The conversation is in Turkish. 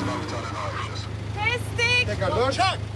Açıdan bir tane daha yapacağız. Kestik. Tekrar dön. Çak.